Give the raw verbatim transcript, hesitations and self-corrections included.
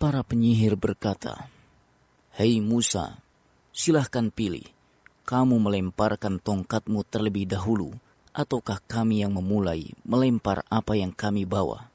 Para penyihir berkata, "Hei Musa, silahkan pilih, kamu melemparkan tongkatmu terlebih dahulu, ataukah kami yang memulai melempar apa yang kami bawa?"